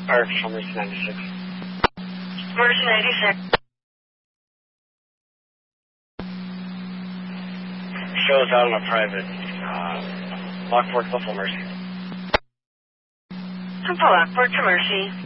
Artificial Mercy 96. Mercy 96. Shows out on a private. Lockport, Buffalo Mercy. Simple Lockport to Mercy.